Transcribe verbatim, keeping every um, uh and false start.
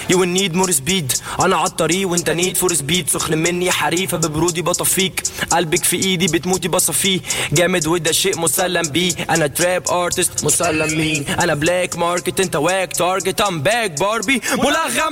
you will need more speed. انا عالطريق وانت نيد فور سبيد. سخن مني حريفة ببرودي بطفيك. قلبك في ايدي بتموتي بصفيه. جامد وده شيء مسلم بيه. انا تراب ارتست مسلم مين. انا بلاك ماركت انت واك تارجت. ام باك باربي ملغم